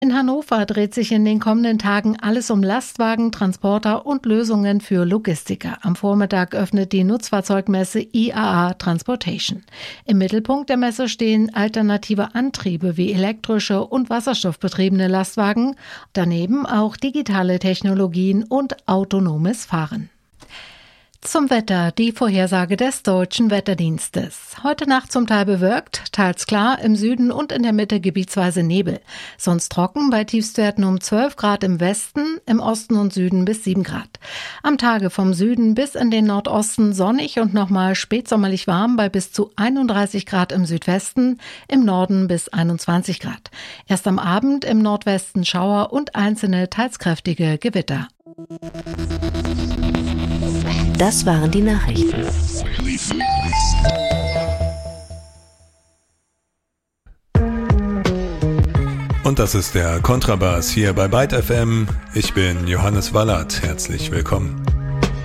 In Hannover dreht sich in den kommenden Tagen alles um Lastwagen, Transporter und Lösungen für Logistiker. Am Vormittag öffnet die Nutzfahrzeugmesse IAA Transportation. Im Mittelpunkt der Messe stehen alternative Antriebe wie elektrische und wasserstoffbetriebene Lastwagen, daneben auch digitale Technologien und autonomes Fahren. Zum Wetter, die Vorhersage des Deutschen Wetterdienstes. Heute Nacht zum Teil bewölkt, teils klar, im Süden und in der Mitte gebietsweise Nebel. Sonst trocken, bei Tiefstwerten um 12 Grad im Westen, im Osten und Süden bis 7 Grad. Am Tage vom Süden bis in den Nordosten sonnig und nochmal spätsommerlich warm bei bis zu 31 Grad im Südwesten, im Norden bis 21 Grad. Erst am Abend im Nordwesten Schauer und einzelne teils kräftige Gewitter. Das waren die Nachrichten. Und das ist der Kontrabass hier bei Byte FM. Ich bin Johannes Wallert. Herzlich willkommen.